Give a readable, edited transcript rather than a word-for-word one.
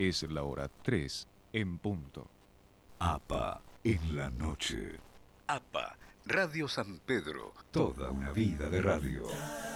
Es la hora 3 en punto. APA en la noche. APA, Radio San Pedro. Toda una vida de radio.